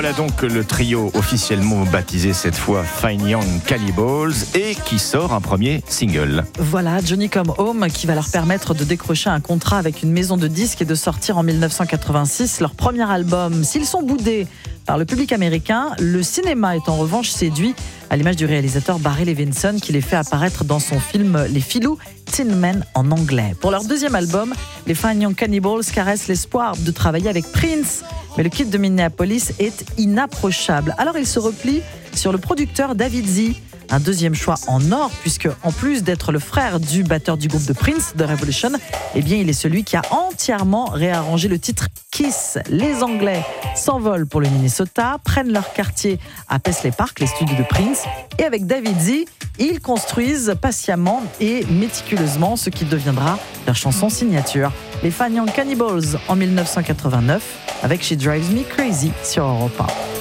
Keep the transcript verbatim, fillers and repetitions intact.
Voilà donc le trio officiellement baptisé cette fois Fine Young Cannibals et qui sort un premier single. Voilà, Johnny Come Home qui va leur permettre de décrocher un contrat avec une maison de disques et de sortir en dix-neuf cent quatre-vingt-six leur premier album. S'ils sont boudés par le public américain, le cinéma est en revanche séduit, à l'image du réalisateur Barry Levinson qui les fait apparaître dans son film Les Filous, Tin Men en anglais. Pour leur deuxième album, les Fine Young Cannibals caressent l'espoir de travailler avec Prince, mais le kid de Minneapolis est inapprochable. Alors ils se replient sur le producteur David Z, un deuxième choix en or, puisque en plus d'être le frère du batteur du groupe de Prince, The Revolution, eh bien il est celui qui a entièrement réarrangé le titre Kiss. Les Anglais s'envolent pour le Minnesota, prennent leur quartier à Paisley Park, les studios de Prince, et avec David Z, ils construisent patiemment et méticuleusement ce qui deviendra leur chanson signature. Les Fine Young Cannibals en dix-neuf cent quatre-vingt-neuf avec She Drives Me Crazy sur Europe un.